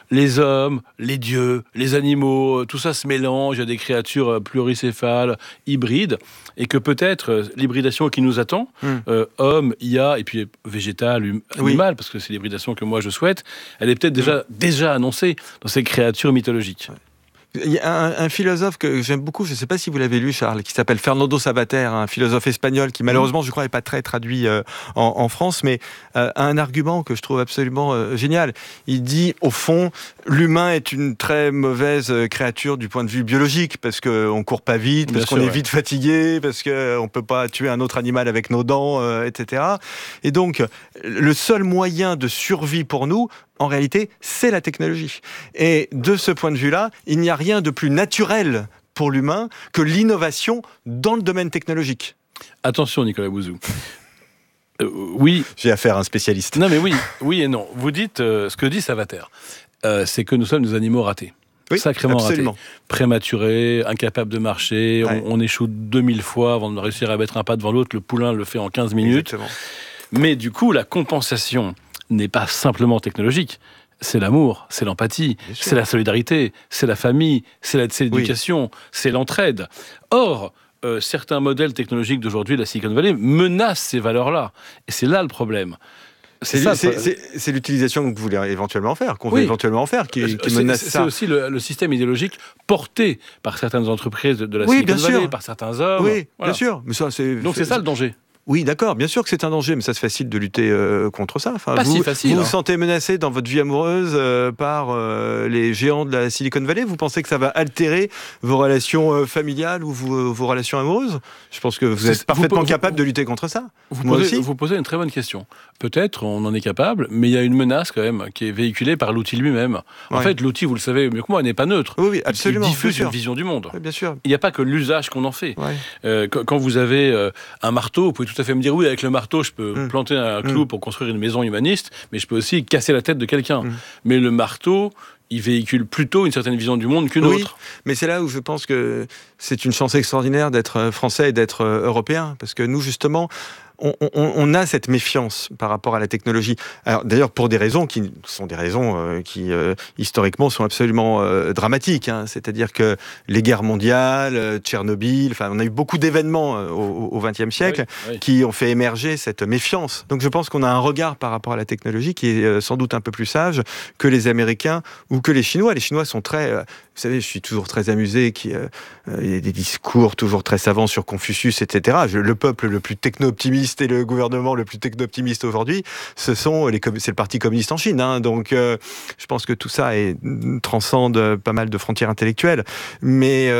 les hommes, les dieux, les animaux, tout ça se mélange, il y a des créatures pluricéphales, hybrides, et que peut-être l'hybridation qui nous attend, homme, IA, et puis végétal, animal, parce que c'est l'hybridation que moi je souhaite, elle est peut-être déjà annoncée dans ces créatures mythologiques. Il y a un philosophe que j'aime beaucoup, je ne sais pas si vous l'avez lu, Charles, qui s'appelle Fernando Savater, un philosophe espagnol qui malheureusement, je crois, n'est pas très traduit en France, mais a un argument que je trouve absolument génial. Il dit, au fond, l'humain est une très mauvaise créature du point de vue biologique, parce qu'on ne court pas vite, parce qu'on est vite fatigué, parce qu'on ne peut pas tuer un autre animal avec nos dents, etc. Et donc, le seul moyen de survie pour nous, en réalité, c'est la technologie. Et de ce point de vue-là, il n'y a rien de plus naturel pour l'humain que l'innovation dans le domaine technologique. Attention, Nicolas Bouzou. Oui. J'ai affaire à un spécialiste. Non, mais oui et non. Vous dites, ce que dit Savater, c'est que nous sommes des animaux ratés. Oui, sacrément absolument. ratés. Prématurés, incapables de marcher, on échoue 2000 fois avant de réussir à mettre un pas devant l'autre. Le poulain le fait en 15 minutes. Exactement. Mais du coup, la compensation n'est pas simplement technologique. C'est l'amour, c'est l'empathie, c'est la solidarité, c'est la famille, c'est l'éducation, c'est l'entraide. Or, certains modèles technologiques d'aujourd'hui, la Silicon Valley, menacent ces valeurs-là. Et c'est là le problème. C'est l'utilisation que vous voulez éventuellement faire, qu'on veut éventuellement faire, qui menace ça. C'est aussi le système idéologique porté par certaines entreprises de la Silicon Valley, par certains hommes. Oui, voilà. Bien sûr. Mais ça, donc c'est ça le danger. Oui, d'accord, bien sûr que c'est un danger, mais ça c'est facile de lutter contre ça. Enfin, pas si facile. Vous vous sentez menacé dans votre vie amoureuse par les géants de la Silicon Valley? Vous pensez que ça va altérer vos relations familiales ou vos relations amoureuses? Je pense que vous êtes parfaitement capable de lutter contre ça. Vous posez une très bonne question. Peut-être, on en est capable, mais il y a une menace quand même qui est véhiculée par l'outil lui-même. En fait, l'outil, vous le savez mieux que moi, n'est pas neutre. Oui, absolument. Il diffuse une vision du monde. Oui, bien sûr. Il n'y a pas que l'usage qu'on en fait. Quand vous avez un marteau, vous pouvez tout à fait me dire, oui, avec le marteau, je peux planter un clou pour construire une maison humaniste, mais je peux aussi casser la tête de quelqu'un. Mais le marteau, il véhicule plutôt une certaine vision du monde qu'une autre. Mais c'est là où je pense que c'est une chance extraordinaire d'être français et d'être européen, parce que nous, justement, on a cette méfiance par rapport à la technologie. Alors, d'ailleurs, pour des raisons qui sont des raisons qui, historiquement, sont absolument dramatiques. C'est-à-dire que les guerres mondiales, Tchernobyl, on a eu beaucoup d'événements au XXe siècle qui ont fait émerger cette méfiance. Donc, je pense qu'on a un regard par rapport à la technologie qui est sans doute un peu plus sage que les Américains ou que les Chinois. Les Chinois sont très... vous savez, je suis toujours très amusé qu'il y ait des discours toujours très savants sur Confucius, etc. Le peuple le plus techno-optimiste et le gouvernement le plus techno-optimiste aujourd'hui, c'est le Parti communiste en Chine. Donc, je pense que tout ça transcende pas mal de frontières intellectuelles. Mais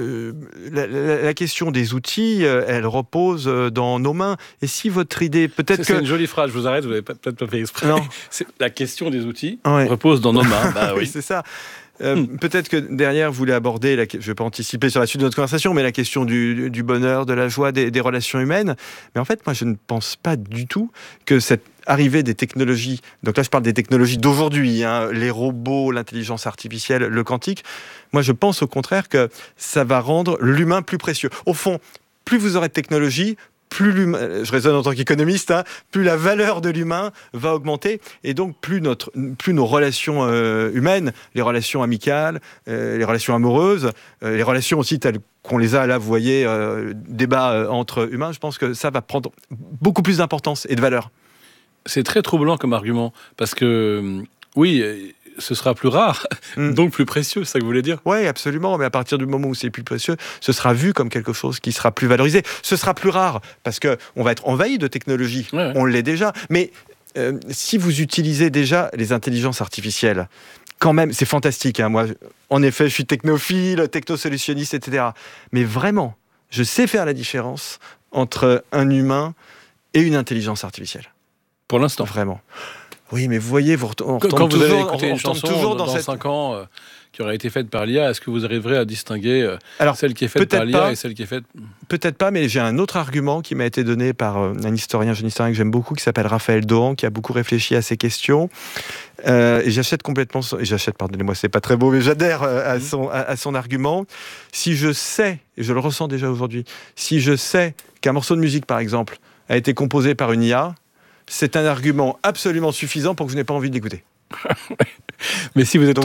la question des outils, elle repose dans nos mains. Et si votre idée, peut-être c'est une jolie phrase, je vous arrête, vous n'avez peut-être pas fait exprès. Non. La question des outils repose dans nos mains. Oui, c'est ça. Peut-être que derrière, vous voulez aborder, je ne vais pas anticiper sur la suite de notre conversation, mais la question du bonheur, de la joie, des relations humaines. Mais en fait, moi, je ne pense pas du tout que cette arrivée des technologies, donc là, je parle des technologies d'aujourd'hui, les robots, l'intelligence artificielle, le quantique, moi, je pense au contraire que ça va rendre l'humain plus précieux. Au fond, plus vous aurez de technologie, plus l'humain, je raisonne en tant qu'économiste, plus la valeur de l'humain va augmenter et donc plus nos relations humaines, les relations amicales, les relations amoureuses, les relations aussi telles qu'on les a là, vous voyez, débat entre humains, je pense que ça va prendre beaucoup plus d'importance et de valeur. C'est très troublant comme argument parce que, oui, ce sera plus rare, donc plus précieux, c'est ça que vous voulez dire? Oui, absolument, mais à partir du moment où c'est plus précieux, ce sera vu comme quelque chose qui sera plus valorisé. Ce sera plus rare, parce qu'on va être envahi de technologie, on l'est déjà. Mais si vous utilisez déjà les intelligences artificielles, quand même, c'est fantastique. Moi, en effet, je suis technophile, technosolutionniste, etc. Mais vraiment, je sais faire la différence entre un humain et une intelligence artificielle. Pour l'instant. Vraiment. Oui, mais vous voyez, quand vous avez écouté une chanson dans 5 ans qui aurait été faite par l'IA, est-ce que vous arriverez à distinguer celle qui est faite par l'IA et celle qui est faite... Peut-être pas, mais j'ai un autre argument qui m'a été donné par un jeune historien que j'aime beaucoup, qui s'appelle Raphaël Dohan, qui a beaucoup réfléchi à ces questions. Et pardonnez-moi, c'est pas très beau, mais j'adhère à son argument. Si je sais, et je le ressens déjà aujourd'hui, si je sais qu'un morceau de musique, par exemple, a été composé par une IA, c'est un argument absolument suffisant pour que je n'ai pas envie de l'écouter. Mais si vous êtes